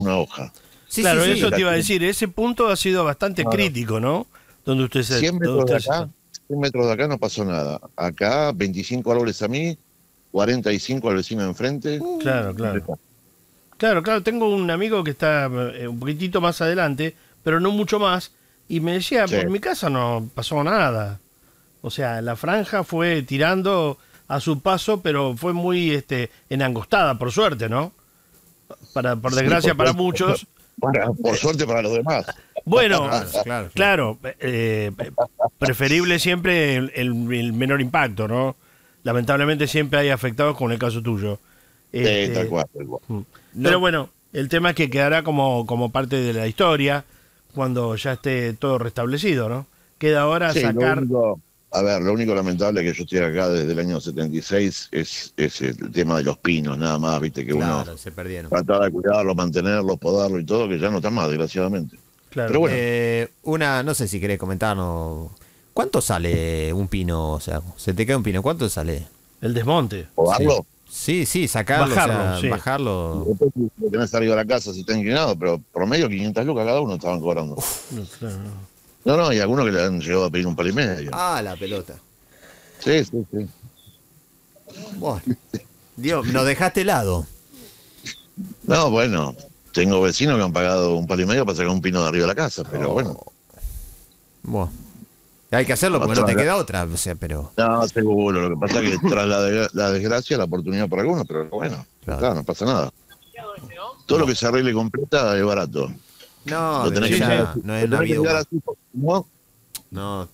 una hoja. Sí, Claro, sí, sí. eso te iba a decir, ese punto ha sido bastante crítico, ¿no? Donde usted se... 100 donde metros de usted se acá, 100 metros de acá no pasó nada. Acá 25 árboles a mí, 45 al vecino de enfrente. Claro, claro. Claro, claro, tengo un amigo que está un poquitito más adelante, pero no mucho más, y me decía, Sí. por mi casa no pasó nada. O sea, la franja fue tirando a su paso, pero fue muy enangostada, por suerte, ¿no? Por Sí, desgracia para muchos. por suerte para los demás. Bueno, Claro, claro, claro. claro, preferible siempre el menor impacto, ¿no? Lamentablemente siempre hay afectados, como en el caso tuyo. Tal Este, cual, tal cual. pero No, bueno, el tema es que quedará como parte de la historia cuando ya esté todo restablecido, ¿no? Queda ahora Sí, sacar... lo único lamentable que yo estoy acá desde el año 76 es el tema de los pinos, nada más, viste, que uno claro, se perdieron. trataba de cuidarlos, mantenerlos, podarlos y todo, que ya no está más, desgraciadamente. Claro, Pero bueno, No sé si querés comentarnos. ¿Cuánto sale un pino? O sea, se te cae un pino, ¿cuánto sale? el desmonte. podarlo, Sí, sí, sacarlo, Bajarlo, o sea, sí. bajarlo. después lo tenés arriba de la casa si está inclinado, pero promedio 500 lucas cada uno estaban cobrando. No, claro. No, y algunos que le han llegado a pedir un palo y medio. Ah, la pelota. Sí, sí, sí. Bueno, Dios, nos dejaste helado. No, bueno, tengo vecinos que han pagado un palo y medio para sacar un pino de arriba de la casa, pero bueno. Bueno, hay que hacerlo porque no te queda otra, o sea, pero. No, seguro, lo que pasa es que tras la desgracia, la oportunidad para algunos, pero bueno, Claro. claro, no pasa nada. Todo lo que se arregle con plata es barato. No, Lo tenés pero que ya mirar, no lo es una tenés que vida mirar humana. así, porque si no, No,